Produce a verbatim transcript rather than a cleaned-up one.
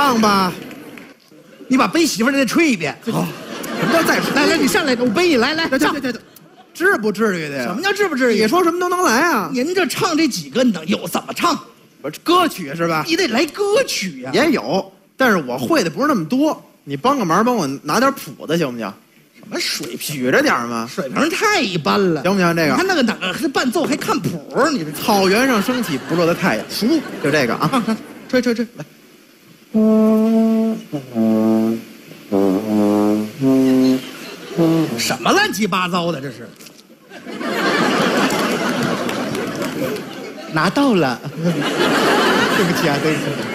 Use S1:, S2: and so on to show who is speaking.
S1: 唱吧。
S2: 你把背媳妇的那吹一遍。
S1: 好，什么叫再吹？
S2: 来来，你上来，我背你来来。
S1: 对对对对，至不至于的呀。
S2: 什么叫至不至于？
S1: 你说什么都能来啊。
S2: 您这唱这几个能有怎么唱？
S1: 不是歌曲是吧？
S2: 你得来歌曲呀。
S1: 也有，但是我会的不是那么多。你帮个忙，帮我拿点谱子行不行？
S2: 什么水平？
S1: 举着点嘛。
S2: 水平太一般了，
S1: 行不行？这个
S2: 他那个哪个是伴奏还看谱？你这
S1: 草原上升起不落的太阳，熟就这个啊，吹吹吹来。
S2: 什么乱七八糟的这是？拿到了，
S1: 对不起啊，对不起。